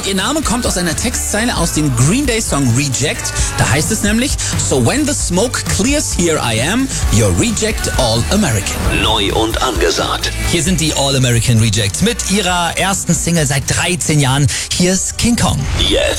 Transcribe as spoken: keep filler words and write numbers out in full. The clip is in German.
Und ihr Name kommt aus einer Textzeile aus dem Green Day Song Reject. Da heißt es nämlich: So when the smoke clears, here I am, your Reject All American. Neu und angesagt. Hier sind die All American Rejects mit ihrer ersten Single seit dreizehn Jahren. Hier ist King Kong. Jetzt